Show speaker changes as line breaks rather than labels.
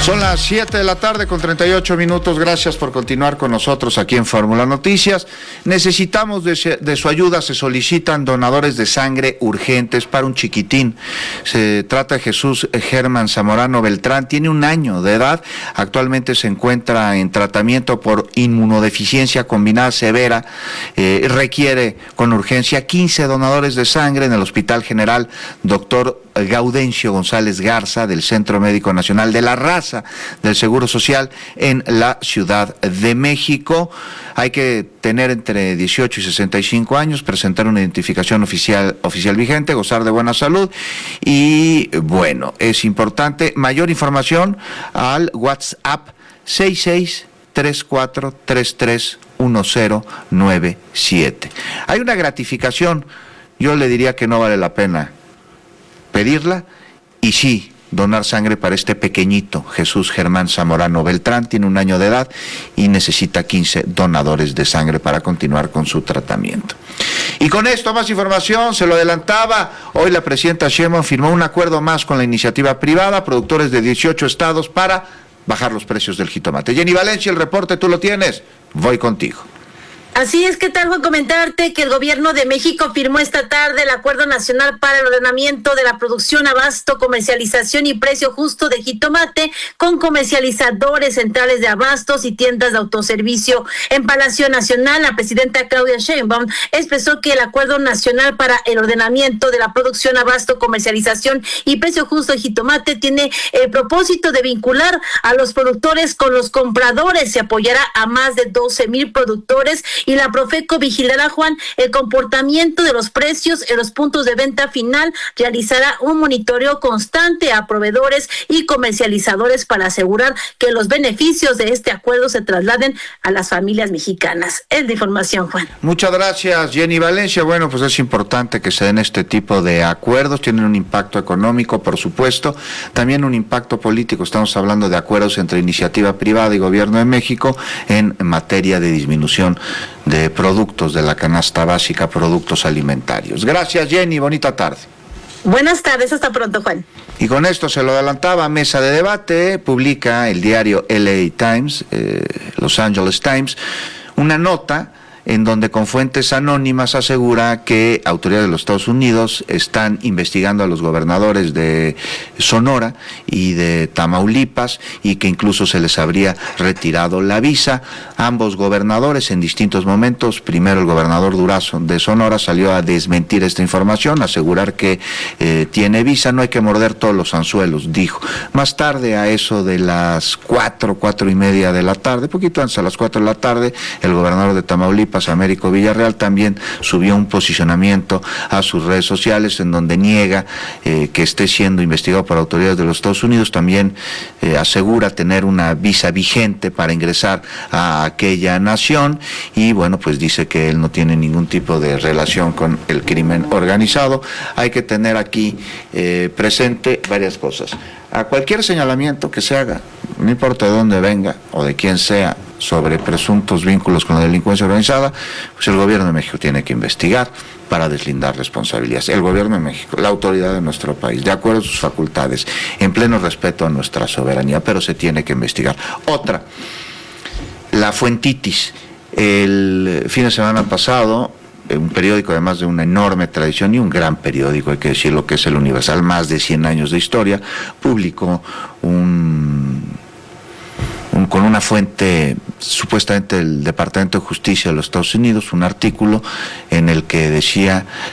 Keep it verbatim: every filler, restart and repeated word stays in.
Son las siete de la tarde con treinta y ocho minutos. Gracias por continuar con nosotros aquí en Fórmula Noticias. Necesitamos de, de su ayuda. Se solicitan donadores de sangre urgentes para un chiquitín. Se trata de Jesús Germán Zamorano Beltrán. Tiene un año de edad. Actualmente se encuentra en tratamiento por inmunodeficiencia combinada severa. Eh, requiere con urgencia quince donadores de sangre en el Hospital General Doctor Gaudencio González Garza del Centro Médico Nacional de la Raza del Seguro Social en la Ciudad de México. Hay que tener entre dieciocho y sesenta y cinco años, presentar una identificación oficial, oficial vigente, gozar de buena salud y, bueno, es importante. Mayor información al WhatsApp seis seis tres cuatro tres tres uno cero nueve siete. Hay una gratificación, yo le diría que no vale la pena pedirla, y sí, donar sangre para este pequeñito Jesús Germán Zamorano Beltrán. Tiene un año de edad y necesita quince donadores de sangre para continuar con su tratamiento. Y con esto, más información, se lo adelantaba, hoy la presidenta Sheinbaum firmó un acuerdo más con la iniciativa privada, productores de dieciocho estados, para bajar los precios del jitomate. Jenny Valencia, el reporte tú lo tienes, voy contigo.
Así es, ¿qué tal? Voy a comentarte que el gobierno de México firmó esta tarde el Acuerdo Nacional para el Ordenamiento de la Producción, Abasto, Comercialización y Precio Justo de Jitomate con comercializadores, centrales de abastos y tiendas de autoservicio. En Palacio Nacional, la presidenta Claudia Sheinbaum expresó que el Acuerdo Nacional para el Ordenamiento de la Producción, Abasto, Comercialización y Precio Justo de Jitomate tiene el propósito de vincular a los productores con los compradores. Se apoyará a más de doce mil productores y la Profeco vigilará, Juan, el comportamiento de los precios en los puntos de venta final. Realizará un monitoreo constante a proveedores y comercializadores para asegurar que los beneficios de este acuerdo se trasladen a las familias mexicanas. Es de información, Juan.
Muchas gracias, Jenny Valencia. Bueno, pues es importante que se den este tipo de acuerdos. Tienen un impacto económico, por supuesto, también un impacto político. Estamos hablando de acuerdos entre iniciativa privada y gobierno de México en materia de disminución de productos de la canasta básica, productos alimentarios. Gracias, Jenny, bonita tarde.
Buenas tardes, hasta pronto, Juan.
Y con esto se lo adelantaba, mesa de debate, publica el diario L A Times, eh, Los Angeles Times, una nota en donde con fuentes anónimas asegura que autoridades de los Estados Unidos están investigando a los gobernadores de Sonora y de Tamaulipas y que incluso se les habría retirado la visa. Ambos gobernadores en distintos momentos, primero el gobernador Durazo de Sonora salió a desmentir esta información, asegurar que eh, tiene visa, no hay que morder todos los anzuelos, dijo. Más tarde, a eso de las cuatro, cuatro y media de la tarde, poquito antes a las cuatro de la tarde, el gobernador de Tamaulipas, Américo Villarreal, también subió un posicionamiento a sus redes sociales en donde niega eh, que esté siendo investigado por autoridades de los Estados Unidos. También eh, asegura tener una visa vigente para ingresar a aquella nación y bueno, pues dice que él no tiene ningún tipo de relación con el crimen organizado. Hay que tener aquí eh, presente varias cosas. A cualquier señalamiento que se haga, no importa de dónde venga o de quién sea, sobre presuntos vínculos con la delincuencia organizada, pues el gobierno de México tiene que investigar para deslindar responsabilidades. El gobierno de México, la autoridad de nuestro país, de acuerdo a sus facultades, en pleno respeto a nuestra soberanía, pero se tiene que investigar. Otra, la fuentitis. El fin de semana pasado, un periódico además de una enorme tradición y un gran periódico, hay que decirlo, que es el Universal, más de cien años de historia, publicó un, un con una fuente supuestamente del Departamento de Justicia de los Estados Unidos, un artículo en el que decía